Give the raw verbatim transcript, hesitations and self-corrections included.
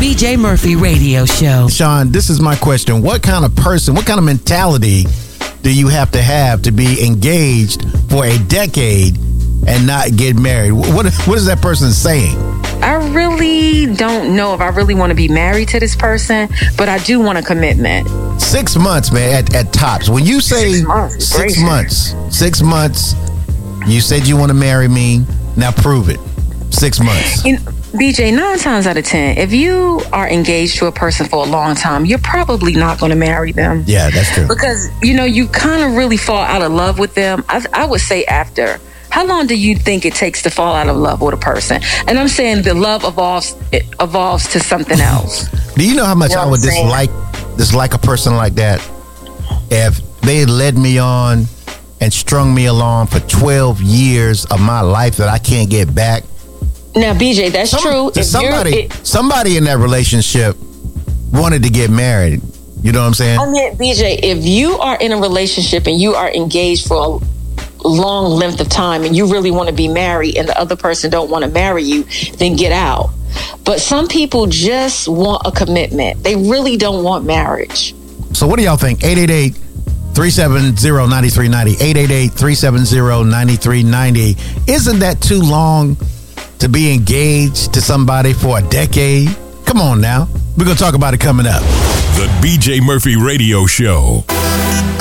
B J Murphy Radio Show. Sean, this is my question. What kind of person, what kind of mentality do you have to have to be engaged for a decade and not get married? What What is that person saying? I really don't know if I really want to be married to this person, but I do want a commitment. Six months, man, at, at tops. When you say Six months, six great. months, six months, you said you want to marry me. Now prove it. Six months. You know, B J, nine times out of ten, if you are engaged to a person for a long time, you're probably not going to marry them. Yeah, that's true. Because, you know, you kind of really fall out of love with them. I, I would say after. How long do you think it takes to fall out of love with a person? And I'm saying the love evolves it evolves to something else. Do you know how much You know I what would I'm saying? dislike dislike a person like that if they had led me on and strung me along for twelve years of my life that I can't get back? Now, B J, that's Some- true. If Somebody, you're, it, somebody in that relationship wanted to get married. You know what I'm saying? I mean, B J, if you are in a relationship and you are engaged for a long length of time and you really want to be married and the other person don't want to marry you, then get out. But some people just want a commitment. They really don't want marriage. So what do y'all think? eight eight eight, three seven zero, nine three nine zero. eight eight eight, three seven zero, nine three nine zero. Isn't that too long to be engaged to somebody for a decade? Come on now. We're going to talk about it coming up. The B J Murphy Radio Show.